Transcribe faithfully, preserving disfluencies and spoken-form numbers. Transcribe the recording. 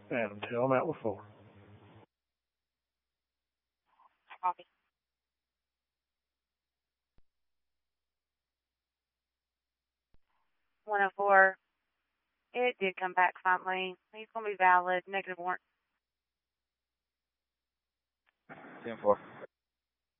Adam, tell them out with four. Copy. one oh four. It did come back finally. He's going to be valid. Negative warrant. ten four.